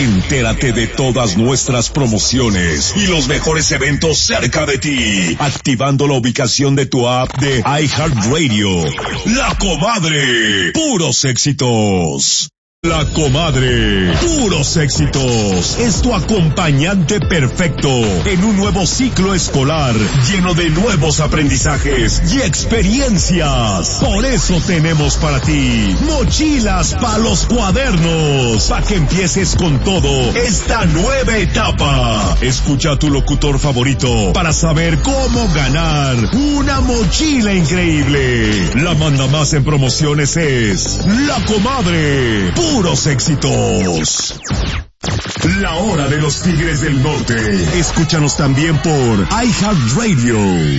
Entérate de todas nuestras promociones y los mejores eventos cerca de ti, activando la ubicación de tu app de iHeartRadio. La Comadre, puros éxitos. La Comadre, puros éxitos, es tu acompañante perfecto en un nuevo ciclo escolar lleno de nuevos aprendizajes y experiencias. Por eso tenemos para ti mochilas para los cuadernos, para que empieces con todo esta nueva etapa. Escucha a tu locutor favorito para saber cómo ganar una mochila increíble. La manda más en promociones es La Comadre, puros éxitos. La hora de los Tigres del Norte. Escúchanos también por iHeartRadio.